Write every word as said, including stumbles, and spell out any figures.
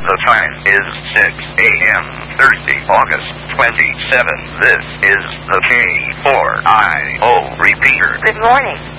The time is six a m Thursday, August twenty-seventh. This is the K four I O repeater. Good morning.